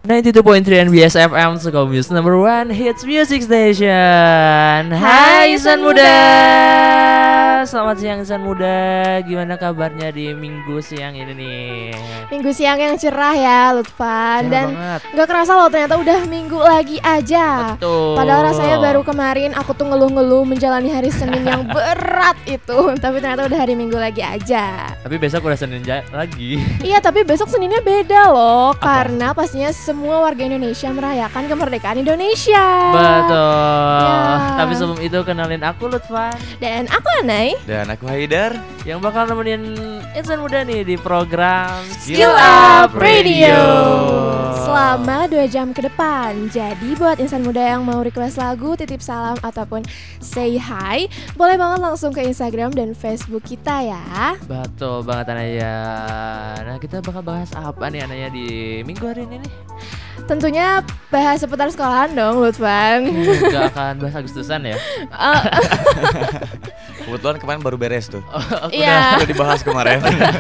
92.3 NBS FM, Sukamu's number one hits music station. Hai insan muda, selamat siang insan muda. Gimana kabarnya di minggu siang ini nih? Minggu siang yang cerah ya Lutfan. Cerah Dan banget. gak kerasa loh ternyata udah minggu lagi aja. Betul. Padahal rasanya baru kemarin aku tuh ngeluh-ngeluh menjalani hari Senin yang berat itu. Tapi ternyata udah hari Minggu lagi aja. Tapi besok udah Senin lagi. Iya, tapi besok Seninnya beda loh. Apa? Karena pastinya semua warga Indonesia merayakan kemerdekaan Indonesia. Betul. Ya. Tapi sebelum itu kenalin aku Lutfan, Dan aku Anai. Dan aku Haidar. yang bakal nemenin insan muda nih di program Skill Up Radio selama 2 jam ke depan. Jadi buat insan muda yang mau request lagu, titip salam ataupun say hi, boleh banget langsung ke Instagram dan Facebook kita ya. Betul banget Anaya. Nah kita bakal bahas apa nih Anaya di minggu hari ini nih? Tentunya bahas seputar sekolahan dong Lutfan. Gak akan bahas Agustusan ya? Kebetulan kemarin baru beres tuh. Iya. Udah dibahas kemarin.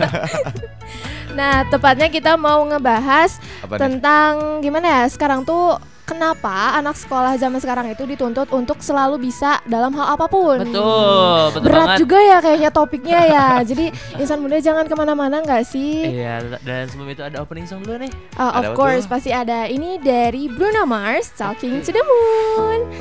Nah, tepatnya kita mau ngebahas Apa nih? tentang gimana ya sekarang tuh kenapa anak sekolah zaman sekarang itu dituntut untuk selalu bisa dalam hal apapun. Betul Berat banget. juga ya kayaknya topiknya ya. Jadi insan muda jangan kemana-mana nggak sih? Iya, dan sebelum itu ada opening song dulu nih. Of Ada apa course tuh? pasti ada. Ini dari Bruno Mars, Talking to the Moon.